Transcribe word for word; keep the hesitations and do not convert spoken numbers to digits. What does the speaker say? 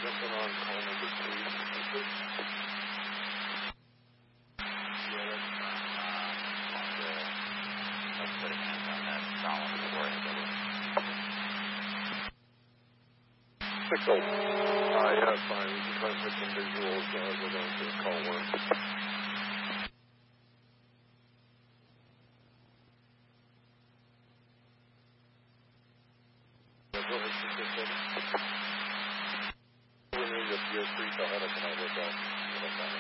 Jumping on call number two. Yeah, that's fine. Uh, on the, let's put a hand on that column to worry about it. Six oh. Uh, yeah, that's fine. We can try to put some visuals uh, as we're going through the call work.